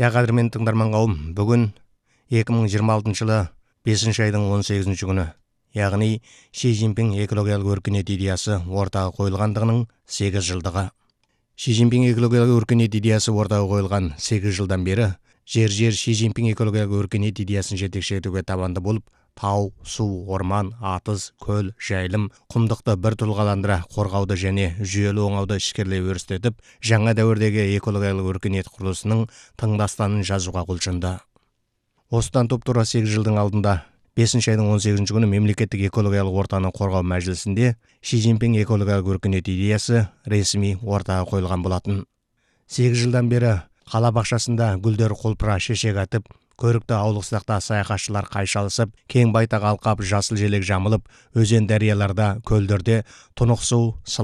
Қадірмен тыңдарман қауым, бүгін 2026 жылы 5 айдың 18 күні, яғни Ши Цзиньпин экологиялық өркениет идеясы ортаға қойылғандығының 8 жылдығы. Ши Цзиньпин экологиялық өркениет идеясы ортаға қойылған 8 жылдан бері жер Ши Цзиньпин экологиялық өркениет идеясын жетекші табанды болып, тау, су, орман, атыз, көл, жайылым, құмдықты бір тұлғаландыра қорғауды және жүйелі оңауды ішкерлей өрістетіп, жаңа дәуірдегі экологиялық өркениет құрылысының тыңдастанын жазуға құлшынды. Осыдан тура 8 жылдың алдында 5 айдың 18 күні мемлекеттік экологиялық ортаны қорғау мәжілісінде Ши Цзиньпин экологиялық өркениет идеясы ресми ортаға қойылған болатын. 8 жылдан бері қала бақшасында гүлдер құлпыра шешек атып, көрікті аулық сақта саяхатшылар қайшалысып, кең байтақ алқап жасыл желек жамылып, өзен дарияларда, көлдерде тұнық су